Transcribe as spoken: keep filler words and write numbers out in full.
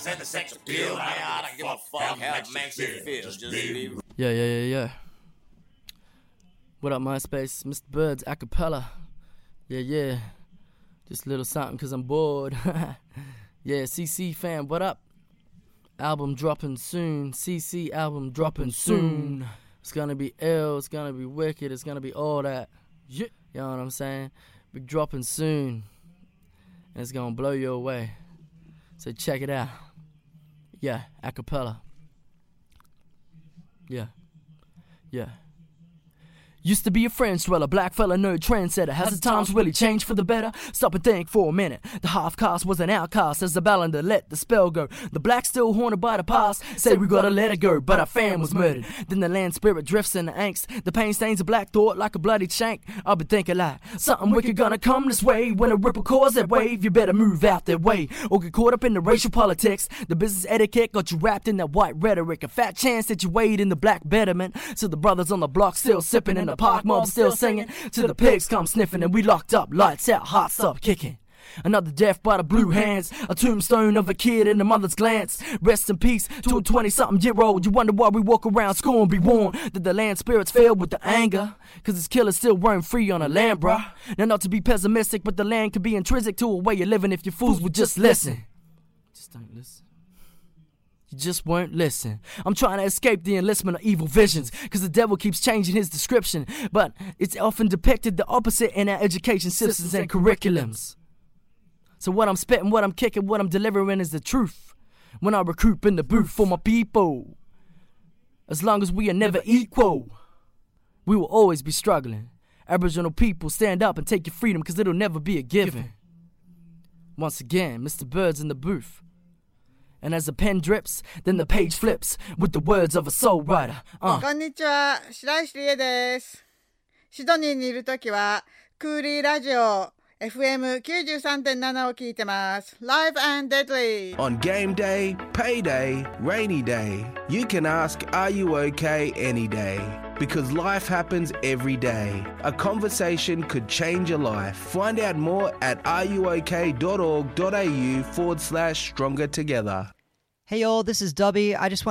and the sex appeal. I don't give a fuck how it makes you feel. Just leave it. Yeah, yeah, yeah, yeah. What up, MySpace? Mister Birds, acapella. Yeah, yeah. Just a little something cause I'm bored. Yeah, C C fam, what up? Album dropping soon. C C album dropping soon. It's gonna be ill, it's gonna be wicked, it's gonna be all that. Yeah. You know what I'm saying? Be dropping soon. And it's gonna blow you away. So check it out. Yeah, acapella. Yeah. Yeah. Used to be a French dweller, black fella, nerd, trendsetter. Has the times really changed for the better? Stop and think for a minute. The half-caste was an outcast as the Ballender let the spell go. The black still haunted by the past, say we gotta let it go, but our fam was murdered. Then the land spirit drifts in the angst. The pain stains a black thought like a bloody shank. I've been thinking like, something wicked gonna come this way. When a ripple cause that wave, you better move out that way. Or get caught up in the racial politics. The business etiquette got you wrapped in that white rhetoric. A fat chance that you weighed in the black betterment. So the brothers on the block still sipping in the park mob still singing, till the pigs come sniffing and we locked up, lights out, hearts up, kicking. Another death by the blue hands, a tombstone of a kid in the mother's glance. Rest in peace to a twenty-something year old. You wonder why we walk around scorn, be warned that the land spirits failed with the anger, cause its killers still roam free on the land, bruh. Now not to be pessimistic, but the land could be intrinsic to a way you're living if you fools would just listen. Just don't listen. You just won't listen. I'm trying to escape the enlistment of evil visions, cause the devil keeps changing his description, but it's often depicted the opposite in our education systems and curriculums. So what I'm spitting, what I'm kicking, what I'm delivering is the truth. When I recruit in the booth for my people, as long as we are never equal, we will always be struggling. Aboriginal people, stand up and take your freedom, cause it'll never be a given. Once again, Mister Bird's in the booth. And as the pen drips, then the page flips with the words of a soul writer. Uh. こんにちは、白石理恵です。シドニーにいるときは、クーリーラジオ エフエムきゅうじゅうさんてんなな を聞いてます。Live and Deadly. On game day, payday, rainy day, you can ask, are you okay any day? Because life happens every day. A conversation could change your life. Find out more at ruok.org.au forward slash stronger together. Hey y'all, this is Dubby. I just want